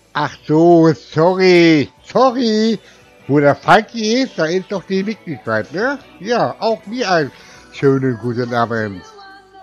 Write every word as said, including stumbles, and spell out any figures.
Ach so, sorry, sorry. Wo der Falki ist, da ist doch die Möglichkeit, ne? Ja, auch mir einen schönen guten Abend.